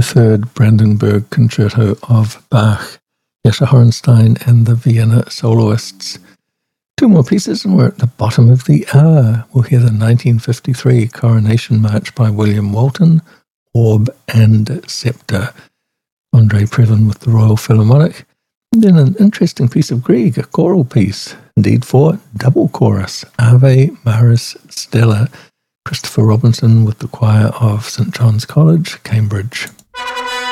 third Brandenburg Concerto of Bach, Jascha Hornstein and the Vienna Soloists. Two more pieces and we're at the bottom of the hour. We'll hear the 1953 Coronation March by William Walton, Orb and Scepter. Andre Previn with the Royal Philharmonic. And then an interesting piece of Grieg, a choral piece, indeed for double chorus, Ave Maris Stella. Christopher Robinson with the choir of St John's College, Cambridge.